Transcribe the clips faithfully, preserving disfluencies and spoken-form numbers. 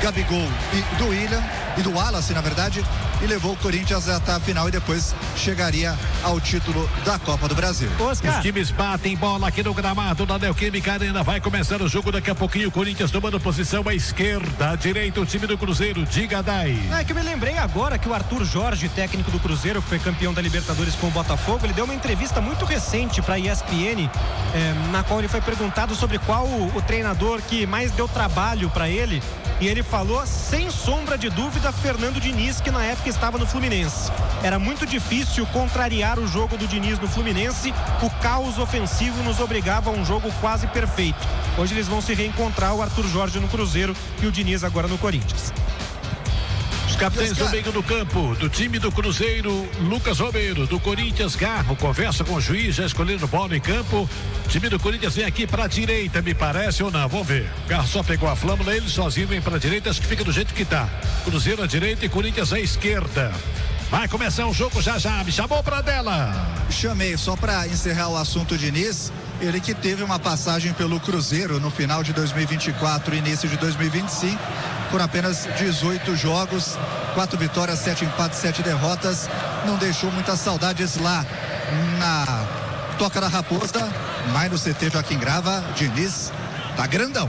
Gabigol e do William, e do Wallace, na verdade, e levou o Corinthians até a final e depois chegaria ao título da Copa do Brasil. Oscar. Os times batem bola aqui no gramado da Neoquímica Arena. Vai começar o jogo daqui a pouquinho. O Corinthians tomando posição à esquerda, à direita o time do Cruzeiro. Diga, Dai. É que eu me lembrei agora que o Arthur Jorge, técnico do Cruzeiro, que foi campeão da Libertadores com o Botafogo, ele deu uma entrevista muito recente para a E S P N, eh, na qual ele foi perguntado sobre qual o, o treinador que mais deu trabalho para ele, e ele falou, sem sombra de dúvida, Fernando Diniz, que na época estava no Fluminense. Era muito difícil contrariar o jogo do Diniz no Fluminense, o caos ofensivo nos obrigava a um jogo quase perfeito. Hoje eles vão se reencontrar, o Arthur Jorge no Cruzeiro e o Diniz agora no Corinthians. Os capitães do meio do campo, do time do Cruzeiro, Lucas Romero, do Corinthians, Garro, conversa com o juiz, já escolhendo bola em campo. O time do Corinthians vem aqui pra direita, me parece ou não, vamos ver. O Garro só pegou a flâmula, ele sozinho vem pra direita, acho que fica do jeito que tá. Cruzeiro à direita e Corinthians à esquerda. Vai começar o jogo já já, me chamou pra dela. Chamei, só pra encerrar o assunto Diniz, ele que teve uma passagem pelo Cruzeiro no final de dois mil e vinte e quatro, início de dois mil e vinte e cinco, por apenas dezoito jogos, quatro vitórias, sete empates, sete derrotas, não deixou muitas saudades lá na Toca da Raposa, mas no C T Joaquim Grava, Diniz tá grandão.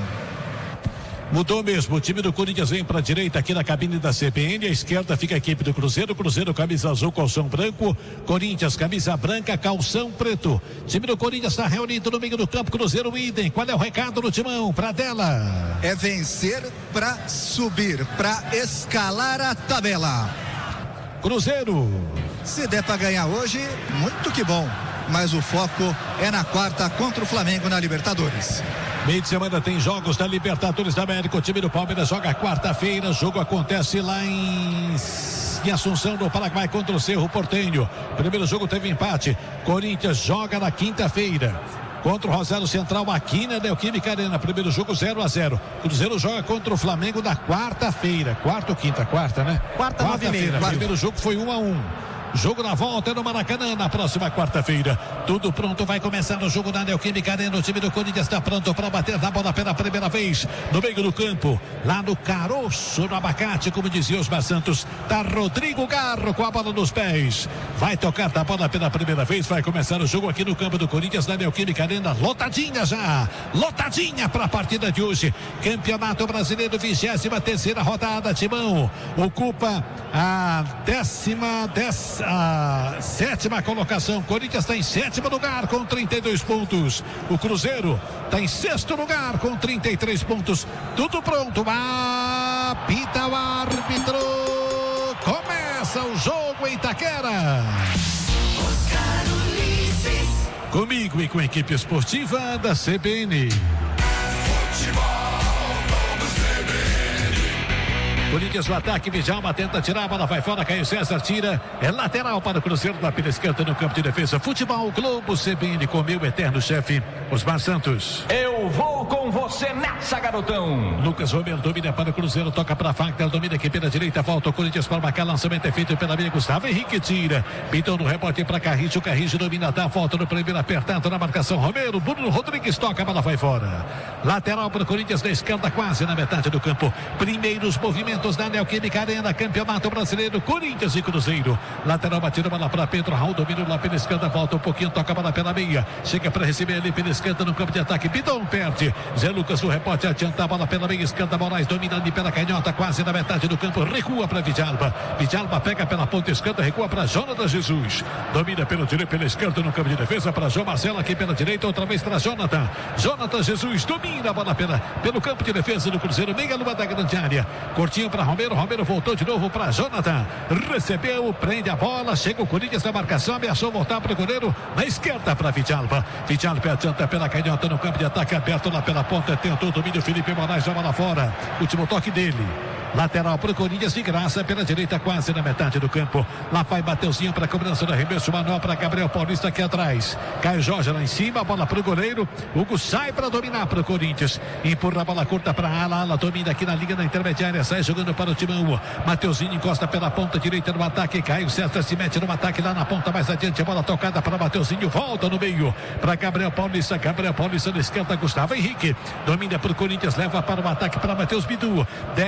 Mudou mesmo, o time do Corinthians vem para a direita aqui na cabine da C B N, à esquerda fica a equipe do Cruzeiro, Cruzeiro camisa azul, calção branco, Corinthians camisa branca, calção preto. O time do Corinthians está reunido no meio do campo, Cruzeiro idem. Qual é o recado no timão? Pra dela. É vencer para subir, para escalar a tabela. Cruzeiro. Se der para ganhar hoje, muito que bom, mas o foco é na quarta contra o Flamengo na Libertadores. Meio de semana tem jogos da Libertadores da América. O time do Palmeiras joga quarta-feira. O jogo acontece lá em, em Assunção, no Paraguai, contra o Cerro Porteño. Primeiro jogo teve empate. Corinthians joga na quinta-feira contra o Rosário Central aqui na Neoquímica Arena. Primeiro jogo zero a zero. Cruzeiro joga contra o Flamengo na quarta-feira. Quarta ou quinta? Quarta, né? Quarta, quarta-feira. Primeiro jogo foi um a um. Jogo na volta no Maracanã na próxima quarta-feira. Tudo pronto, vai começar o jogo na Neoquímica Arena. O time do Corinthians está pronto para bater na bola pela primeira vez no meio do campo, lá no caroço, no abacate, como dizia Osmar Santos. Tá Rodrigo Garro com a bola nos pés. Vai tocar a bola pela primeira vez. Vai começar o jogo aqui no campo do Corinthians na Neoquímica Arena. Lotadinha já, lotadinha para a partida de hoje. Campeonato Brasileiro, vigésima terceira rodada. Timão ocupa a décima, décima a sétima colocação. Corinthians está em sétimo lugar com trinta e dois pontos. O Cruzeiro está em sexto lugar com trinta e três pontos. Tudo pronto. Apita o árbitro. Começa o jogo em Itaquera. Comigo e com a equipe esportiva da C B N. Corinthians no ataque, Djalma tenta tirar, a bola vai fora, Caio César tira, é lateral para o Cruzeiro na pela esquerda no campo de defesa. Futebol Globo C B N com meu eterno chefe Osmar Santos. Eu vou com você nessa, garotão. Lucas Romero domina para o Cruzeiro, toca para a Fagner, domina aqui pela direita, volta o Corinthians para marcar, lançamento é feito pela meia, Gustavo Henrique tira, pintou no rebote para Carrijo, Carrijo domina, dá volta no primeiro, apertado na marcação, Romero, Bruno Rodrigues toca, a bola vai fora. Lateral para o Corinthians na esquerda, quase na metade do campo. Primeiros movimentos da Neoquímica Arena, Campeonato Brasileiro, Corinthians e Cruzeiro. Lateral batida, bola para Pedro, Raul domina lá pela esquerda, volta um pouquinho, toca a bola pela meia, chega para receber ali pela esquerda no campo de ataque, Bidon perde, Zé Lucas no rebote, adianta a bola pela meia esquerda, Moraes domina ali pela canhota, quase na metade do campo, recua para Djalma, Djalma pega pela ponta esquerda, recua para Jonathan Jesus, domina pelo direito, pela esquerda no campo de defesa, para João Marcelo aqui pela direita, outra vez para Jonathan, Jonathan Jesus domina a bola pela, pelo campo de defesa do Cruzeiro, meia lua da grande área, curtinho para Romero, Romero voltou de novo para Jonathan, recebeu, prende a bola, chega o Corinthians na marcação, ameaçou voltar para o goleiro, na esquerda para Djalma, Djalma adianta pela canhota no campo de ataque, aberto lá pela ponta, tentou o domínio, Felipe Moraes joga lá fora, último toque dele. Lateral para o Corinthians de graça pela direita, quase na metade do campo. Lá vai Mateuzinho para a cobrança do arremesso manual para Gabriel Paulista aqui atrás. Caio Jorge lá em cima, a bola para o goleiro. Hugo sai para dominar para o Corinthians. Empurra a bola curta para a ala. Ala domina aqui na linha da intermediária. Sai jogando para o Timão. Mateuzinho encosta pela ponta direita no ataque. Caio César se mete no ataque lá na ponta mais adiante. A bola tocada para Mateuzinho. Volta no meio para Gabriel Paulista. Gabriel Paulista na esquerda. Gustavo Henrique domina para o Corinthians. Leva para o ataque para Matheus Bidu.